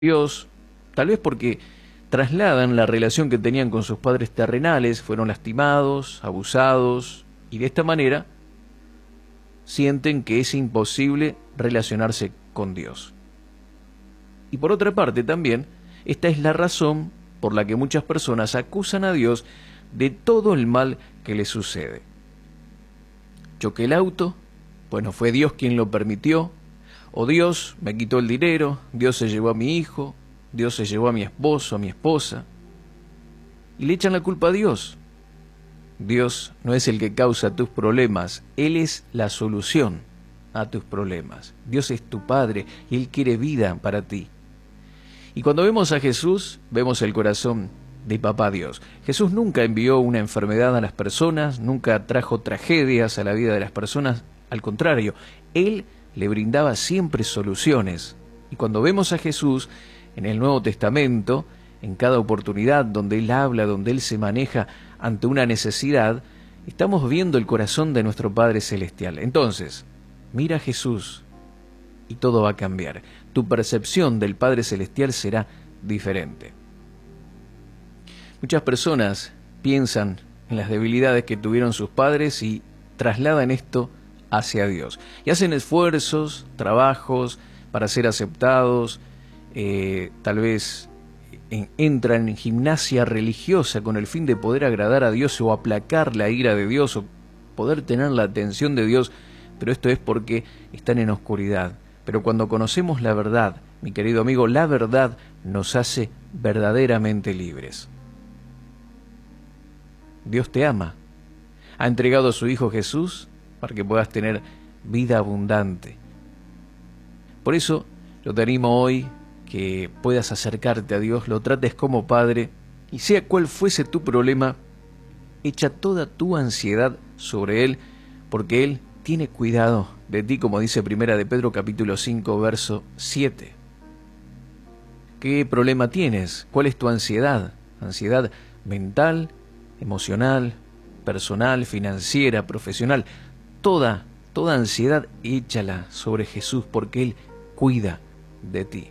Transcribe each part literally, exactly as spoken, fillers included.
Dios, tal vez porque trasladan la relación que tenían con sus padres terrenales, fueron lastimados, abusados, y de esta manera sienten que es imposible relacionarse con Dios. Y por otra parte también, esta es la razón por la que muchas personas acusan a Dios de todo el mal que les sucede. Choqué el auto, bueno, fue Dios quien lo permitió, o Dios me quitó el dinero, Dios se llevó a mi hijo, Dios se llevó a mi esposo, a mi esposa, y le echan la culpa a Dios. Dios no es el que causa tus problemas, Él es la solución a tus problemas. Dios es tu Padre y Él quiere vida para ti. Y cuando vemos a Jesús, vemos el corazón de Papá Dios. Jesús nunca envió una enfermedad a las personas, nunca trajo tragedias a la vida de las personas, al contrario, Él le brindaba siempre soluciones. Y cuando vemos a Jesús en el Nuevo Testamento, en cada oportunidad donde Él habla, donde Él se maneja ante una necesidad, estamos viendo el corazón de nuestro Padre Celestial. Entonces, mira a Jesús y todo va a cambiar. Tu percepción del Padre Celestial será diferente. Muchas personas piensan en las debilidades que tuvieron sus padres y trasladan esto hacia Dios. Y hacen esfuerzos, trabajos para ser aceptados, eh, tal vez en, entran en gimnasia religiosa con el fin de poder agradar a Dios o aplacar la ira de Dios o poder tener la atención de Dios, pero esto es porque están en oscuridad. Pero cuando conocemos la verdad, mi querido amigo, la verdad nos hace verdaderamente libres. Dios te ama. Ha entregado a su Hijo Jesús para que puedas tener vida abundante. Por eso, yo te animo hoy que puedas acercarte a Dios, lo trates como Padre, y sea cual fuese tu problema, echa toda tu ansiedad sobre Él, porque Él tiene cuidado de ti, como dice Primera de Pedro capítulo cinco, verso siete. ¿Qué problema tienes? ¿Cuál es tu ansiedad? ¿Ansiedad mental, emocional, personal, financiera, profesional? Toda, toda ansiedad échala sobre Jesús porque Él cuida de ti.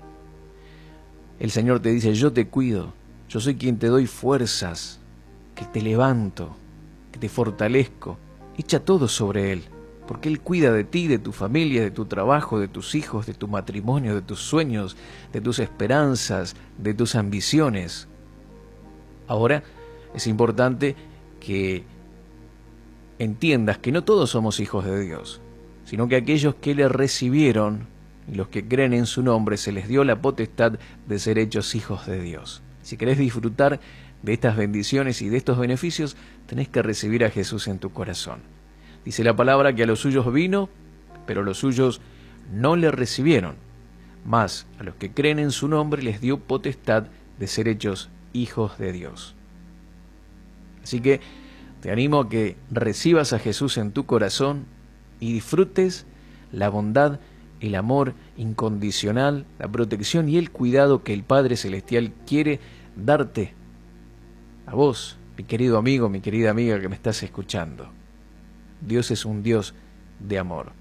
El Señor te dice, yo te cuido, yo soy quien te doy fuerzas, que te levanto, que te fortalezco. Echa todo sobre Él, porque Él cuida de ti, de tu familia, de tu trabajo, de tus hijos, de tu matrimonio, de tus sueños, de tus esperanzas, de tus ambiciones. Ahora es importante que entiendas que no todos somos hijos de Dios, sino que aquellos que le recibieron y los que creen en su nombre se les dio la potestad de ser hechos hijos de Dios. Si querés disfrutar de estas bendiciones y de estos beneficios, tenés que recibir a Jesús en tu corazón. Dice la palabra que a los suyos vino, pero los suyos no le recibieron. Mas a los que creen en su nombre les dio potestad de ser hechos hijos de Dios. Así que te animo a que recibas a Jesús en tu corazón y disfrutes la bondad, el amor incondicional, la protección y el cuidado que el Padre Celestial quiere darte a vos, mi querido amigo, mi querida amiga que me estás escuchando. Dios es un Dios de amor.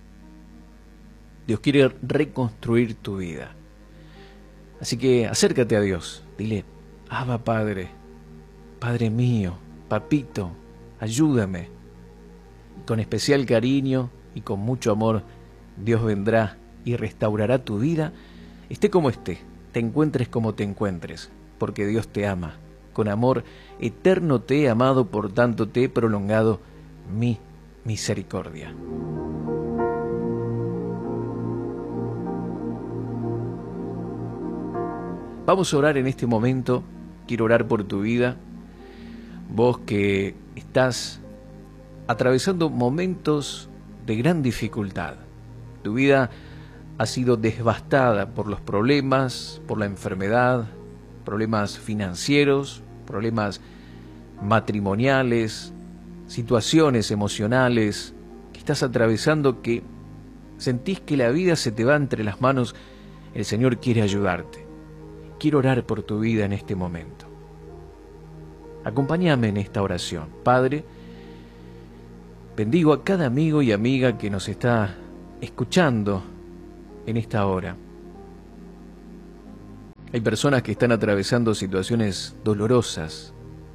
Dios quiere reconstruir tu vida. Así que acércate a Dios, dile, Abba Padre, Padre mío, Papito, ayúdame. Y con especial cariño y con mucho amor, Dios vendrá y restaurará tu vida, esté como esté, te encuentres como te encuentres, porque Dios te ama. Con amor eterno te he amado, por tanto te he prolongado mi misericordia. Vamos a orar en este momento. Quiero orar por tu vida. Vos que estás atravesando momentos de gran dificultad. Tu vida ha sido devastada por los problemas, por la enfermedad, problemas financieros, problemas matrimoniales, situaciones emocionales que estás atravesando, que sentís que la vida se te va entre las manos. El Señor quiere ayudarte. Quiero orar por tu vida en este momento. Acompáñame en esta oración. Padre, bendigo a cada amigo y amiga que nos está escuchando en esta hora. Hay personas que están atravesando situaciones dolorosas.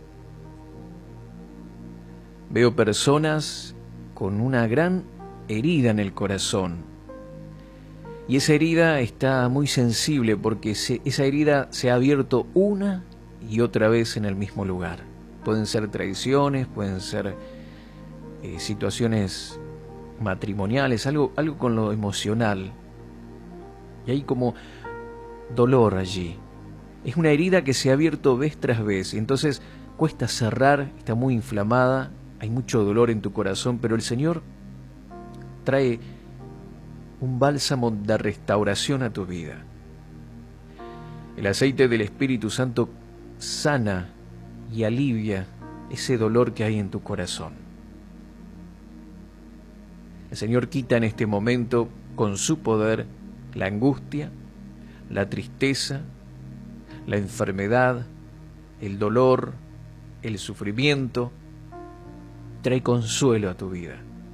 Veo personas con una gran herida en el corazón. Y esa herida está muy sensible porque se, esa herida se ha abierto una y otra vez en el mismo lugar. Pueden ser traiciones, pueden ser eh, situaciones matrimoniales, algo, algo con lo emocional. Y hay como dolor allí. Es una herida que se ha abierto vez tras vez. Y entonces cuesta cerrar, está muy inflamada, hay mucho dolor en tu corazón, pero el Señor trae un bálsamo de restauración a tu vida. El aceite del Espíritu Santo sana y alivia ese dolor que hay en tu corazón. El Señor quita en este momento con su poder la angustia, la tristeza, la enfermedad, el dolor, el sufrimiento. Trae consuelo a tu vida.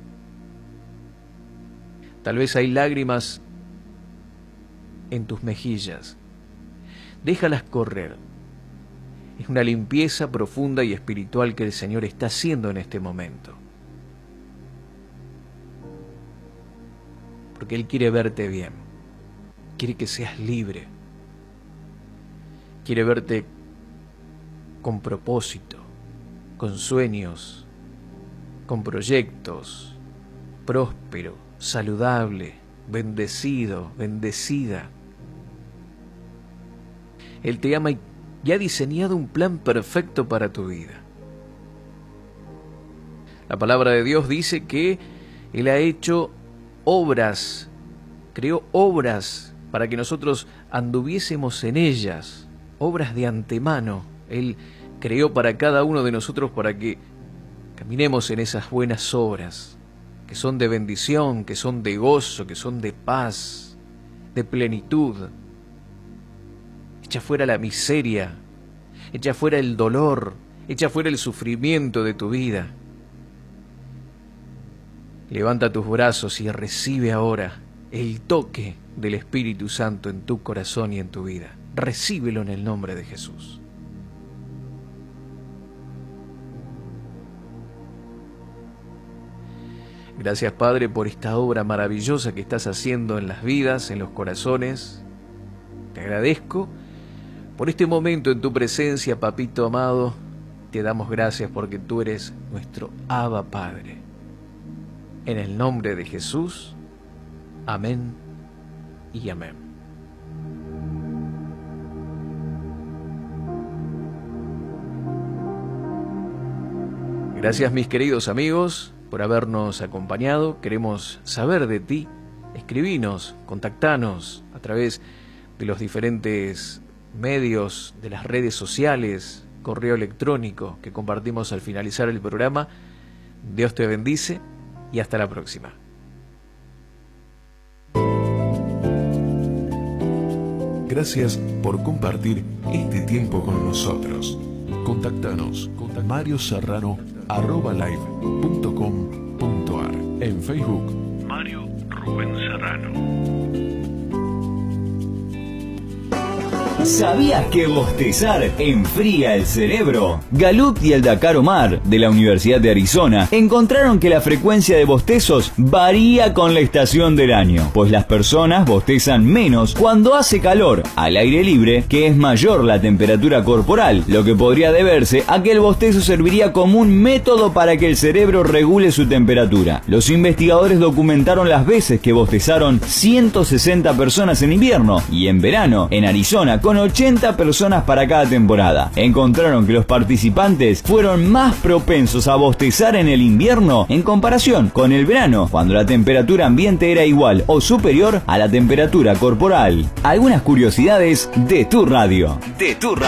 Tal vez hay lágrimas en tus mejillas. Déjalas correr. Es una limpieza profunda y espiritual que el Señor está haciendo en este momento. Porque Él quiere verte bien. Quiere que seas libre. Quiere verte con propósito, con sueños, con proyectos, próspero, saludable, bendecido, bendecida. Él te ama y ha diseñado un plan perfecto para tu vida. La palabra de Dios dice que Él ha hecho obras, creó obras para que nosotros anduviésemos en ellas, obras de antemano. Él creó para cada uno de nosotros para que caminemos en esas buenas obras, que son de bendición, que son de gozo, que son de paz, de plenitud. Echa fuera la miseria, echa fuera el dolor, echa fuera el sufrimiento de tu vida. Levanta tus brazos y recibe ahora el toque del Espíritu Santo en tu corazón y en tu vida. Recíbelo en el nombre de Jesús. Gracias, Padre, por esta obra maravillosa que estás haciendo en las vidas, en los corazones. Te agradezco por este momento en tu presencia, Papito amado. Te damos gracias porque tú eres nuestro Abba Padre. En el nombre de Jesús, amén y amén. Gracias, mis queridos amigos, por habernos acompañado. Queremos saber de ti. Escribinos, contactanos a través de los diferentes medios, de las redes sociales, correo electrónico que compartimos al finalizar el programa. Dios te bendice y hasta la próxima. Gracias por compartir este tiempo con nosotros. Contactanos con mario serrano arroba live punto com punto ar. En Facebook, Mario Rubén Serrano. ¿Sabías que bostezar enfría el cerebro? Galut y el Dakar Omar, de la Universidad de Arizona, encontraron que la frecuencia de bostezos varía con la estación del año, pues las personas bostezan menos cuando hace calor al aire libre, que es mayor la temperatura corporal, lo que podría deberse a que el bostezo serviría como un método para que el cerebro regule su temperatura. Los investigadores documentaron las veces que bostezaron ciento sesenta personas en invierno y en verano, en Arizona, con ochenta personas para cada temporada. Encontraron que los participantes fueron más propensos a bostezar en el invierno en comparación con el verano, cuando la temperatura ambiente era igual o superior a la temperatura corporal. Algunas curiosidades de tu radio. De tu radio.